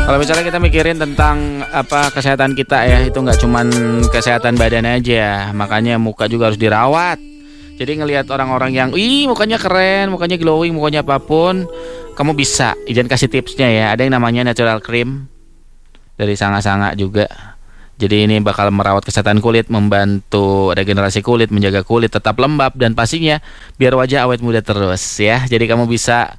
Kalau misalnya kita mikirin tentang apa kesehatan kita ya, itu nggak cuman kesehatan badan aja, makanya muka juga harus dirawat. Jadi ngelihat orang-orang yang, mukanya keren, mukanya glowing, mukanya apapun, kamu bisa. Izin kasih tipsnya ya. Ada yang namanya natural cream dari Sanga-Sanga juga. Jadi ini bakal merawat kesehatan kulit, membantu regenerasi kulit, menjaga kulit tetap lembab dan pastinya biar wajah awet muda terus ya. Jadi kamu bisa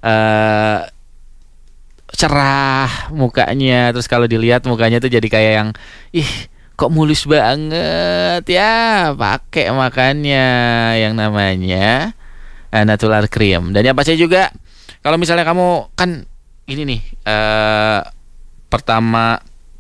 cerah mukanya. Terus kalau dilihat mukanya tuh jadi kayak yang kok mulus banget ya, pakai makannya yang namanya natural cream. Dan yang pasti juga kalau misalnya kamu kan ini nih pertama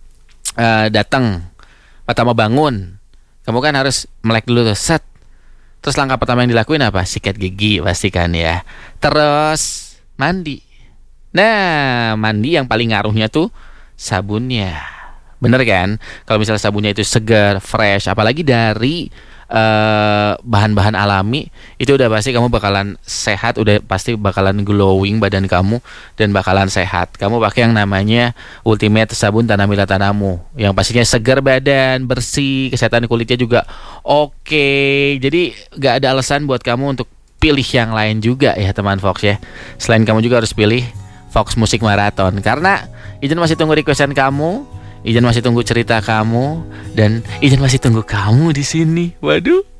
pertama bangun, kamu kan harus melek dulu tuh, set. Terus langkah pertama yang dilakuin apa? Sikat gigi pastikan ya. Terus mandi. Nah, mandi yang paling ngaruhnya tuh sabunnya. Bener kan? Kalau misalnya sabunnya itu segar, fresh, apalagi dari bahan-bahan alami, itu udah pasti kamu bakalan sehat, udah pasti bakalan glowing badan kamu dan bakalan sehat. Kamu pakai yang namanya Ultimate Sabun Tanah Mila Tanamu, yang pastinya segar badan, bersih, kesehatan kulitnya juga oke. Jadi gak ada alasan buat kamu untuk pilih yang lain juga ya teman Fox ya. Selain kamu juga harus pilih Fox Musik Marathon, karena Ijen masih tunggu requestan kamu. Ijen masih tunggu cerita kamu, dan Ijen masih tunggu kamu di sini. Waduh.